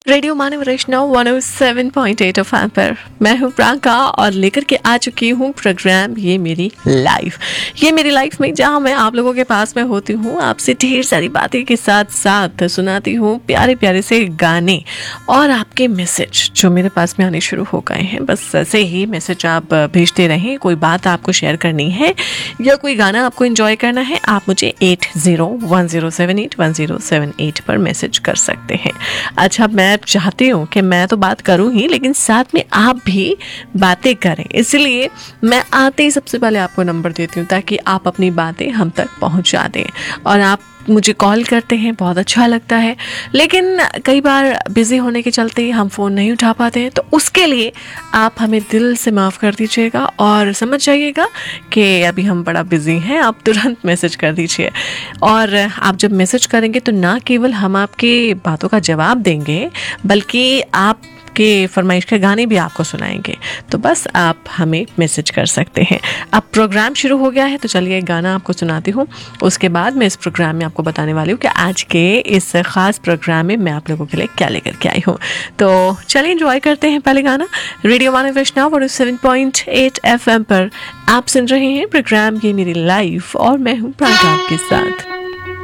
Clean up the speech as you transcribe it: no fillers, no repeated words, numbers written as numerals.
Radio मानव वैष्णव 107.8 FM पर मैं हूं प्रांका और लेकर के आ चुकी हूं प्रोग्राम ये मेरी लाइफ में, जहां मैं आप लोगों के पास में होती हूं, आपसे ढेर सारी बातें के साथ साथ सुनाती हूं प्यारे प्यारे से गाने और आपके मैसेज जो मेरे पास में आने शुरू हो गए हैं। बस ऐसे ही मैसेज आप भेजते रहें। कोई बात आपको शेयर करनी है या कोई गाना आपको एंजॉय करना है, आप मुझे 8010781078 पर मैसेज कर सकते हैं। अच्छा, मैं चाहती हूँ कि मैं तो बात करूँ ही, लेकिन साथ में आप भी बातें करें, इसलिए मैं आते ही सबसे पहले आपको नंबर देती हूँ ताकि आप अपनी बातें हम तक पहुँचा दें। और आप मुझे कॉल करते हैं, बहुत अच्छा लगता है, लेकिन कई बार बिज़ी होने के चलते हम फ़ोन नहीं उठा पाते हैं, तो उसके लिए आप हमें दिल से माफ़ कर दीजिएगा और समझ जाइएगा कि अभी हम बड़ा बिज़ी हैं। आप तुरंत मैसेज कर दीजिए। और आप जब मैसेज करेंगे तो ना केवल हम आपके बातों का जवाब देंगे, बल्कि आप के फरमाइश के गाने भी आपको सुनाएंगे। तो बस आप हमें मैसेज कर सकते हैं। अब प्रोग्राम शुरू हो गया है, तो चलिए एक गाना आपको सुनाती हूँ। उसके बाद मैं इस प्रोग्राम में आपको बताने वाली हूँ कि आज के इस खास प्रोग्राम में मैं आप लोगों के लिए क्या लेकर के आई हूँ। तो चलिए एंजॉय करते हैं पहले गाना। रेडियो मानव वैष्णव और 7.8 FM पर आप सुन रहे हैं प्रोग्राम ये मेरी लाइफ और मैं हूँ प्रांका आपके साथ।